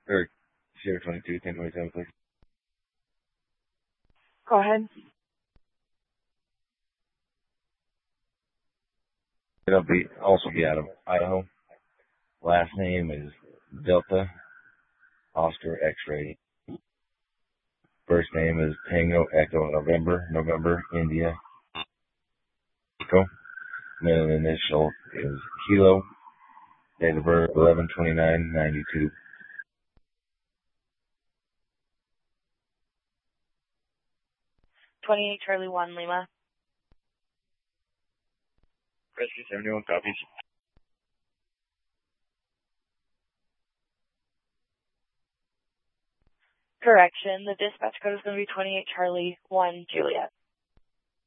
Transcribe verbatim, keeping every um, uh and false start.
Or Sierra twenty-two, ten twenty-seven, please. Go ahead. It'll be also be out of Idaho. Last name is Delta Oscar X-ray. First name is Tango Echo November November India Echo. Middle initial is Kilo. Date of birth eleven twenty-nine ninety-two. twenty-eight Charlie one Lima. Rescue seventy-one copies. Correction, the dispatch code is going to be twenty-eight Charlie one Juliet.